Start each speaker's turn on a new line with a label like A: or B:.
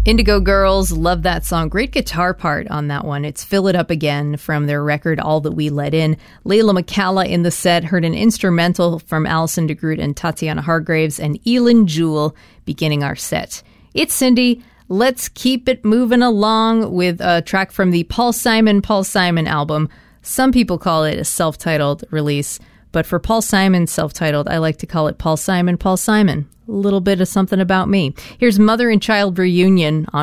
A: Indigo Girls, love that song. Great guitar part on that one. It's Fill It Up Again from their record All That We Let In. Layla McCalla in the set, heard an instrumental from Alison DeGroot and Tatiana Hargraves, and Elin Jewell beginning our set. It's Cindy. Let's keep it moving along with a track from the Paul Simon album. Some people call it a self-titled release, but for Paul Simon's self-titled, I like to call it Paul Simon. A little bit of something about me. Here's Mother and Child Reunion on